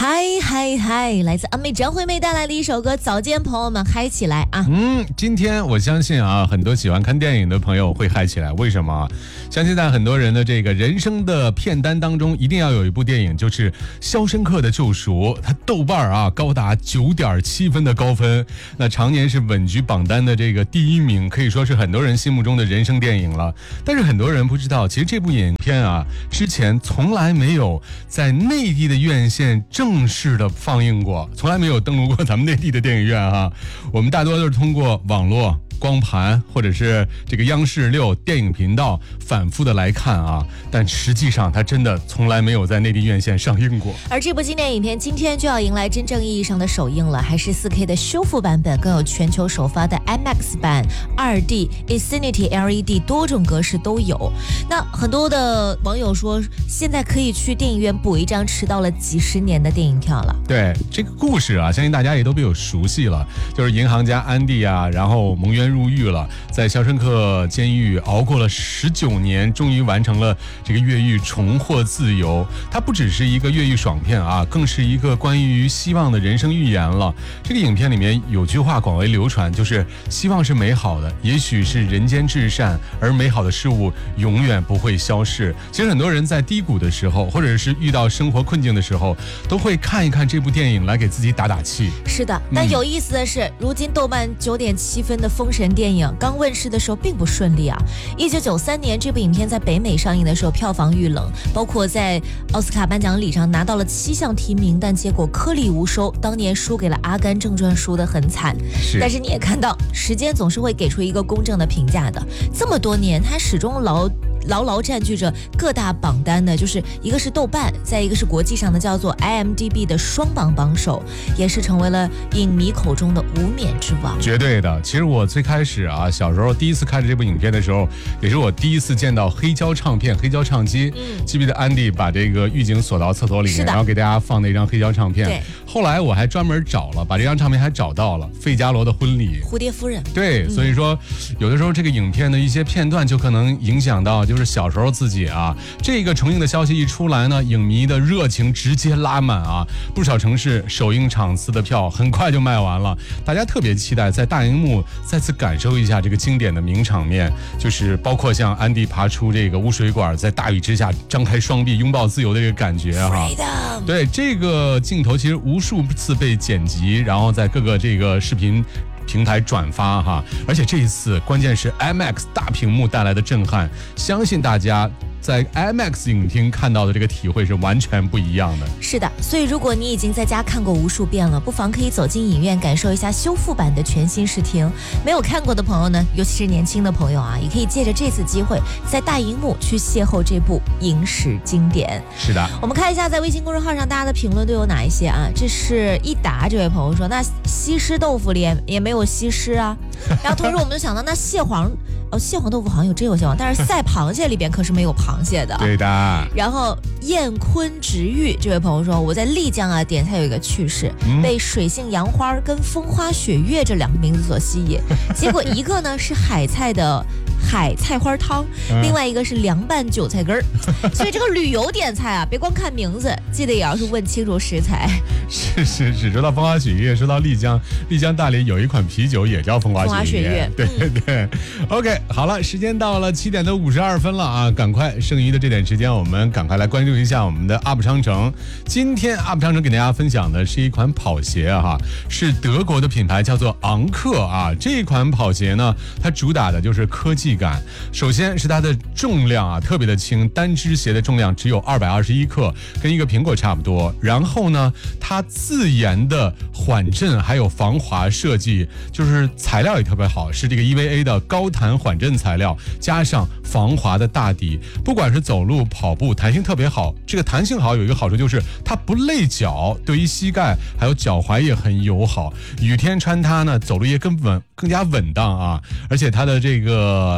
嗨嗨嗨，来自阿妹张惠妹带来的一首歌《早间》，朋友们嗨起来啊！ 今天我相信啊，很多喜欢看电影的朋友会嗨起来。为什么？相信在很多人的这个人生的片单当中，一定要有一部电影，就是《肖申克的救赎》。它豆瓣啊高达9.7分的高分，那常年是稳居榜单的这个第1名，可以说是很多人心目中的人生电影了。但是很多人不知道，其实这部影片啊，之前从来没有在内地的院线正式的放映过，从来没有登陆过咱们内地的电影院哈。我们大多都是通过网络光盘或者是这个央视6电影频道反复的来看啊，但实际上它真的从来没有在内地院线上映过。 而这部经典影片今天就要迎来真正意义上的首映了，还是 4K 的修复版本，更有全球首发的 IMAX 版、2D、Infinity LED 多种格式都有。那很多的网友说，现在可以去电影院补一张迟到了几十年的电影票了。 对，这个故事啊，相信大家也都比较熟悉了，就是银行家安迪啊，然后蒙冤入狱了，在肖申克监狱熬过了19年，终于完成了这个越狱，重获自由。它不只是一个越狱爽片啊，更是一个关于希望的人生预言了。这个影片里面有句话广为流传，就是希望是美好的，也许是人间至善，而美好的事物永远不会消逝。其实很多人在低谷的时候，或者是遇到生活困境的时候，都会看一看这部电影来给自己打打气。 是的，但有意思的是，如今豆瓣9.7分的封神电影刚问世的时候并不顺利啊。1993年这部影片在北美上映的时候票房遇冷，包括在奥斯卡颁奖礼上拿到了7项提名，但结果颗粒无收，当年输给了《阿甘正传》，输得很惨。但是你也看到，时间总是会给出一个公正的评价的。这么多年，它始终牢牢占据着各大榜单的，就是一个是豆瓣，再一个是国际上的叫做 IMDB 的双榜榜首，也是成为了影迷口中的无冕之王。 绝对的。其实我最开始啊，小时候第一次看这部影片的时候，也是我第一次见到黑胶唱片、黑胶唱机。记不记得安迪把这个狱警锁到厕所里面，然后给大家放那张黑胶唱片？ 对。 后来我还专门找了，把这张唱片还找到了，费加罗的婚礼， 蝴蝶夫人。 对，所以说有的时候这个影片的一些片段就可能影响到就是小时候自己啊。这个重映的消息一出来呢，影迷的热情直接拉满啊，不少城市首映场次的票很快就卖完了，大家特别期待在大荧幕再次感受一下这个经典的名场面，就是包括像安迪爬出这个污水管，在大雨之下张开双臂拥抱自由的这个感觉哈。对，这个镜头其实无数次被剪辑，然后在各个这个视频平台转发哈，而且这一次关键是 IMAX 大屏幕带来的震撼，相信大家在 IMAX 影厅看到的这个体会是完全不一样的。 是的，所以如果你已经在家看过无数遍了，不妨可以走进影院感受一下修复版的全新视听。没有看过的朋友呢，尤其是年轻的朋友啊，也可以借着这次机会在大荧幕去邂逅这部影史经典。 是的， 我们看一下在微信公众号上大家的评论都有哪一些啊？这是一达这位朋友说，那西施豆腐里也没有西施啊。然后同时我们就想到，那蟹黄豆腐好像有蟹黄，但是赛螃蟹里边可是没有螃蟹的。 对的。 然后燕坤直玉这位朋友说，我在丽江啊点菜有一个趣事，被水性杨花跟风花雪月这2个名字所吸引，结果一个呢是海菜花汤，另外一个是凉拌韭菜根儿。所以这个旅游点菜啊，别光看名字，记得也要是问清楚食材。 是，说到风花雪月，说到丽江大理有一款啤酒也叫风花雪月。对。OK， 好了，时间到了7点的52分了啊，赶快剩余的这点时间，我们赶快来关注一下我们的 UP 商城。今天 UP 商城给大家分享的是一款跑鞋哈，是德国的品牌叫做昂克啊。这款跑鞋呢，它主打的就是科技感。首先是它的重量啊，特别的轻，单只鞋的重量只有221克，跟一个苹果差不多。然后呢，它自研的缓震还有防滑设计，就是材料也特别好，是这个 EVA 的高弹缓震材料，加上防滑的大底，不管是走路跑步弹性特别好。这个弹性好有一个好处就是它不累脚，对于膝盖还有脚踝也很友好，雨天穿它呢走路也更加稳当啊。而且它的这个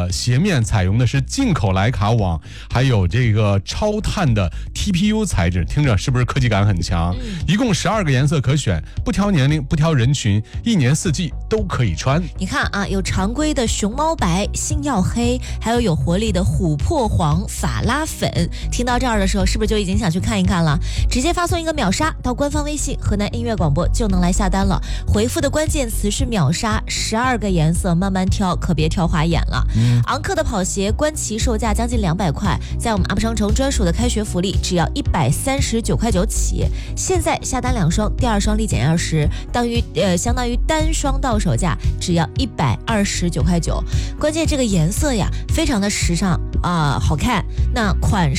的鞋面采用的是进口徕卡网，还有这个超碳的 TPU 材质，听着是不是科技感很强？一共12个颜色可选，不挑年龄，不挑人群，一年四季都可以穿。 你看啊，有常规的熊猫白、星耀黑，还有活力的琥珀黄、法拉粉。听到这儿的时候，是不是就已经想去看一看了？直接发送一个秒杀到官方微信河南音乐广播就能来下单了。回复的关键词是秒杀，12个颜色慢慢挑，可别挑花眼了。昂克的跑鞋官旗售价将近200块，在我们 UP 商城专属的开学福利，只要139.9块起。现在下单2双，第2双立减20，相当于单双到手价只要129.9块。关键这个颜色呀，非常的时尚啊，好看。那款式